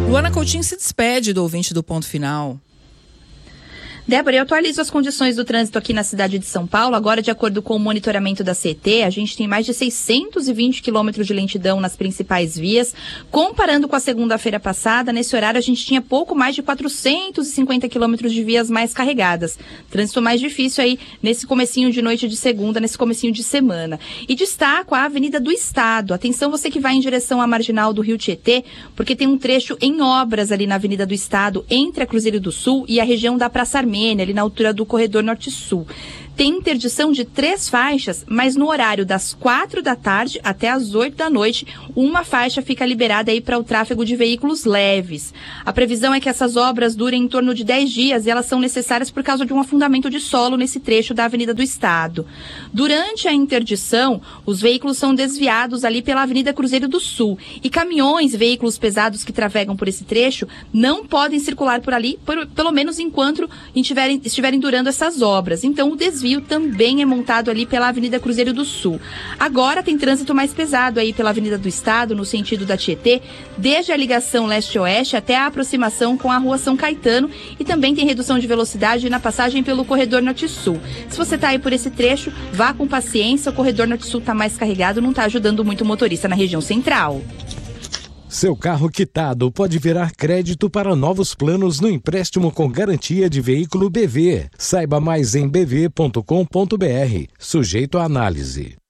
Luana Coutinho se despede do ouvinte do Ponto Final. Débora, eu atualizo as condições do trânsito aqui na cidade de São Paulo. Agora, de acordo com o monitoramento da CET, a gente tem mais de 620 quilômetros de lentidão nas principais vias. Comparando com a segunda-feira passada, nesse horário a gente tinha pouco mais de 450 quilômetros de vias mais carregadas. Trânsito mais difícil aí nesse comecinho de noite de segunda, nesse comecinho de semana. E destaco a Avenida do Estado. Atenção você que vai em direção à Marginal do Rio Tietê, porque tem um trecho em obras ali na Avenida do Estado, entre a Cruzeiro do Sul e a região da Praça Armênia, ali na altura do corredor Norte-Sul. Tem interdição de 3 faixas, mas no horário das 4 da tarde até as 8 da noite, uma faixa fica liberada aí para o tráfego de veículos leves. A previsão é que essas obras durem em torno de 10 dias e elas são necessárias por causa de um afundamento de solo nesse trecho da Avenida do Estado. Durante a interdição, os veículos são desviados ali pela Avenida Cruzeiro do Sul e caminhões, veículos pesados que trafegam por esse trecho não podem circular por ali, pelo menos enquanto estiverem durando essas obras. Então, o desvio também é montado ali pela Avenida Cruzeiro do Sul. Agora tem trânsito mais pesado aí pela Avenida do Estado, no sentido da Tietê, desde a ligação leste-oeste até a aproximação com a Rua São Caetano, e também tem redução de velocidade na passagem pelo corredor Norte-Sul. Se você está aí por esse trecho, vá com paciência, o corredor Norte-Sul está mais carregado, não está ajudando muito o motorista na região central. Seu carro quitado pode virar crédito para novos planos no empréstimo com garantia de veículo BV. Saiba mais em bv.com.br. Sujeito à análise.